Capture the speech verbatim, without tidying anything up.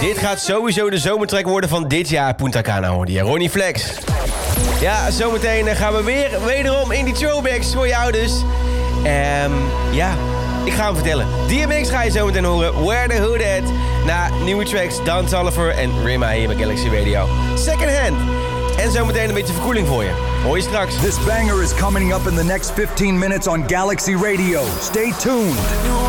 Dit gaat sowieso de zomertrack worden van dit jaar. Punta Cana hoorde je. Ronnie Flex. Ja, zometeen gaan we weer wederom in die throwbacks voor jou dus. Um, ja, ik ga hem vertellen. D M X ga je zometeen horen. Where the Hood at. Na nieuwe tracks Don Toliver en Rima hier bij Galaxy Radio. Second Hand. En zometeen een beetje verkoeling voor je. Hoor je straks. This banger is coming up in the next fifteen minutes on Galaxy Radio. Stay tuned.